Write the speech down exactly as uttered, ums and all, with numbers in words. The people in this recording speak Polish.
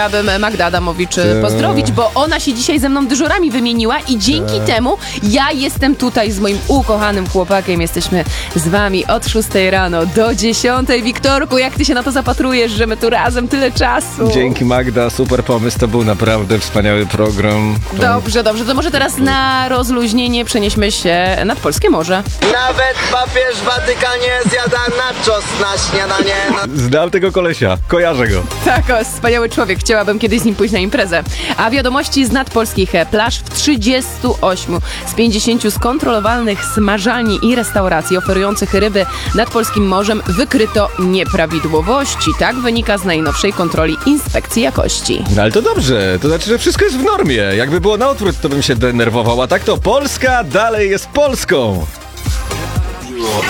Chciałabym Magdę Adamowicz pozdrowić, bo ona się dzisiaj ze mną dyżurami wymieniła i dzięki temu ja jestem tutaj z moim ukochanym chłopakiem. Jesteśmy z wami od szóstej rano do dziesiątej. Wiktorku, jak ty się na to zapatrujesz, że my tu razem tyle czasu? Dzięki, Magda, super pomysł, to był naprawdę wspaniały program. To... Dobrze, dobrze, to może teraz na rozluźnienie przenieśmy się nad Polskie Morze. Nawet papież w Watykanie zjada nachos na śniadanie. Znam tego kolesia, kojarzę go. Tak, o, wspaniały człowiek, chciałabym kiedyś z nim pójść na imprezę. A wiadomości z nadpolskich plaż w trzydziestu ośmiu z pięćdziesięciu skontrolowanych smażalni i restauracji oferujących ryby nad Polskim Morzem wykryto nieprawidłowości. Tak wynika z najnowszej kontroli Inspekcji Jakości. No ale to dobrze, to znaczy, że wszystko jest w normie. Jakby było na odwrót, to bym się denerwował, a tak to Polska dalej jest Polską.